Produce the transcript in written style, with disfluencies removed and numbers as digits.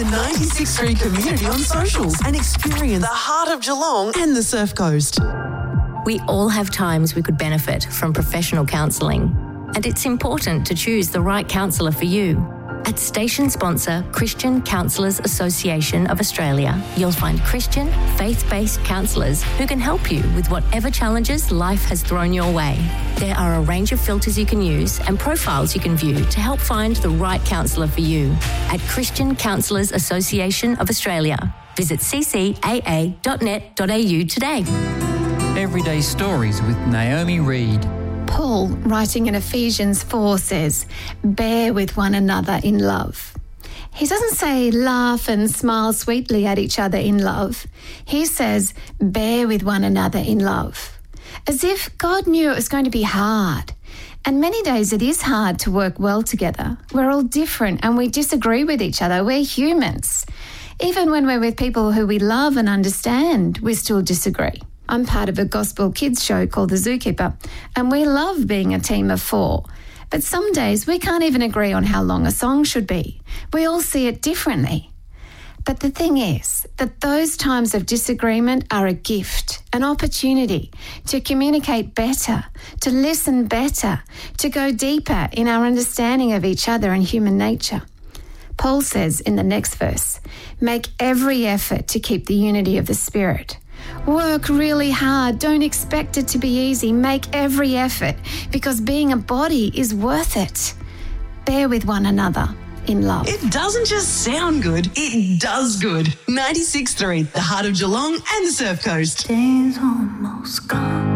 96.3 community on socials and experience the heart of Geelong and the Surf Coast. We all have times we could benefit from professional counselling, and it's important to choose the right counsellor for you. At station sponsor Christian Counsellors Association of Australia, you'll find Christian, faith-based counsellors who can help you with whatever challenges life has thrown your way. There are a range of filters you can use and profiles you can view to help find the right counsellor for you. At Christian Counsellors Association of Australia, visit ccaa.net.au today. Everyday Stories with Naomi Reid. Paul, writing in Ephesians 4, says, bear with one another in love. He doesn't say laugh and smile sweetly at each other in love. He says bear with one another in love. As if God knew it was going to be hard. And many days it is hard to work well together. We're all different and we disagree with each other. We're humans. Even when we're with people who we love and understand, we still disagree. I'm part of a gospel kids show called The Zookeeper, and we love being a team of 4. But some days we can't even agree on how long a song should be. We all see it differently. But the thing is that those times of disagreement are a gift, an opportunity to communicate better, to listen better, to go deeper in our understanding of each other and human nature. Paul says in the next verse, make every effort to keep the unity of the Spirit. Work really hard. Don't expect it to be easy. Make every effort because being a body is worth it. Bear with one another in love. It doesn't just sound good, it does good. 96.3, the heart of Geelong and the Surf Coast. Days almost gone.